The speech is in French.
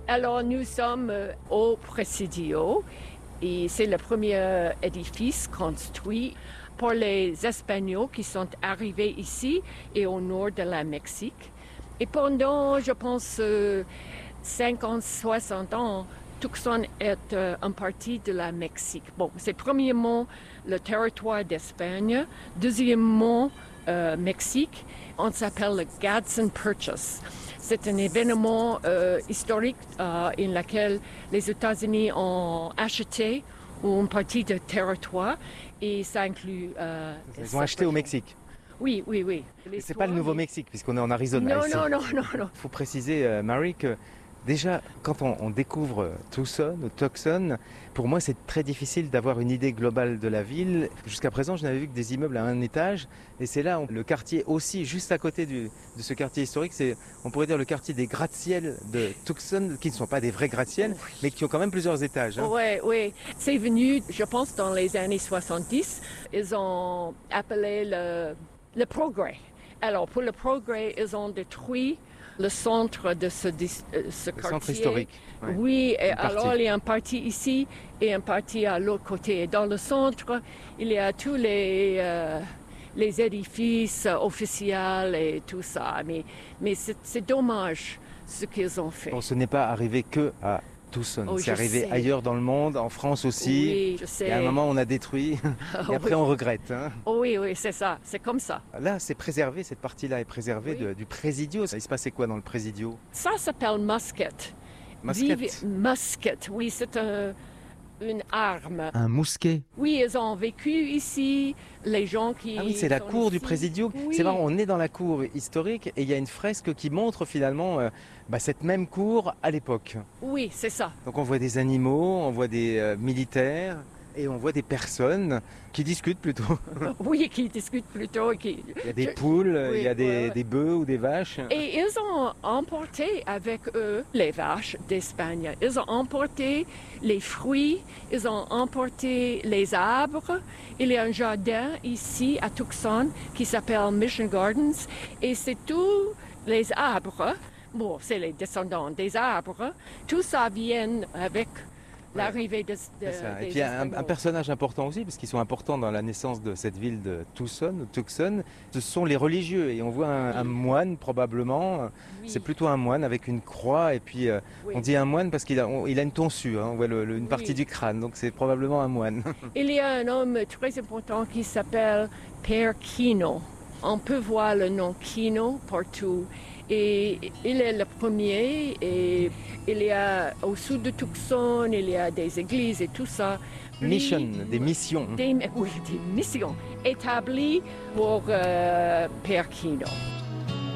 Alors, nous sommes au Presidio et c'est le premier édifice construit pour les Espagnols qui sont arrivés ici et au nord de la Mexique. Et pendant, je pense, 50, 60 ans, Tucson est une partie de la Mexique. Bon, c'est premièrement le territoire d'Espagne, deuxièmement Mexique. On s'appelle le Gadsden Purchase. C'est un événement historique dans lequel les États-Unis ont acheté une partie de territoire et ça inclut... Ils ont acheté au Mexique. Oui. C'est pas le Nouveau-Mexique, puisqu'on est en Arizona. Non. Il faut préciser, Mary, que déjà, quand on découvre Tucson ou Tucson, pour moi, c'est très difficile d'avoir une idée globale de la ville. Jusqu'à présent, je n'avais vu que des immeubles à un étage. Et c'est là, le quartier aussi, juste à côté de ce quartier historique, c'est, on pourrait dire, le quartier des gratte-ciel de Tucson, qui ne sont pas des vrais gratte-ciel, mais qui ont quand même plusieurs étages. Hein. Oui. C'est venu, je pense, dans les années 70. Ils ont appelé le progrès. Alors, pour le progrès, ils ont détruit le centre de ce quartier. Centre historique. Ouais. Oui, et alors il y a une partie ici et une partie à l'autre côté. Et dans le centre, il y a tous les édifices officiels et tout ça. Mais c'est dommage ce qu'ils ont fait. Bon, ce n'est pas arrivé que à Tucson, c'est arrivé ailleurs dans le monde, en France aussi. Oui, je sais. Et à un moment, on a détruit, et après, on regrette. Hein. Oui, c'est ça, c'est comme ça. Là, c'est préservé, cette partie-là est préservée du Presidio. Il se passait quoi dans le Presidio? Ça s'appelle musket. Musket, oui, c'est une arme. Un mousquet? Oui, ils ont vécu ici, les gens qui... Ah oui, c'est la cour du Presidio. Oui. C'est marrant, on est dans la cour historique et il y a une fresque qui montre finalement cette même cour à l'époque. Oui, c'est ça. Donc on voit des animaux, on voit des militaires et on voit des personnes qui discutent plutôt. Oui, qui discutent plutôt. Il y a des poules, il y a des bœufs ou des vaches. Et ils ont emporté avec eux les vaches d'Espagne. Ils ont emporté les fruits, ils ont emporté les arbres. Il y a un jardin ici à Tucson qui s'appelle Mission Gardens. Et c'est tous les arbres, bon, c'est les descendants des arbres, tout ça vient avec... l'arrivée des Et puis il y a un personnage important aussi, parce qu'ils sont importants dans la naissance de cette ville de Tucson, ce sont les religieux. Et on voit un moine probablement, c'est plutôt un moine avec une croix, et puis on dit un moine parce qu'il a une tonsure, hein, on voit une partie du crâne, donc c'est probablement un moine. Il y a un homme très important qui s'appelle Père Kino. On peut voir le nom Kino partout. Et il est le premier, et il y a au sud de Tucson, il y a des églises et tout ça. Des missions. Des missions établies pour Père Kino.